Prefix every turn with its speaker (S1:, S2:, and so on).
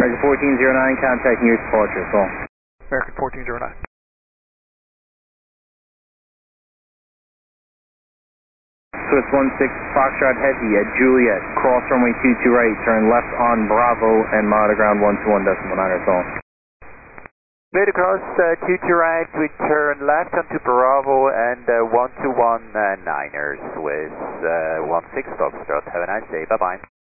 S1: American 1409, contacting your departure, so.
S2: American 1409.
S1: Swiss 16 Foxtrot Heavy at Juliet, cross runway 22 right, turn left on Bravo and monitor ground 121.9 or so.
S2: Made across 22 right, we turn left onto Bravo and 121.9ers with 16 Foxtrot. Have a nice day, bye bye.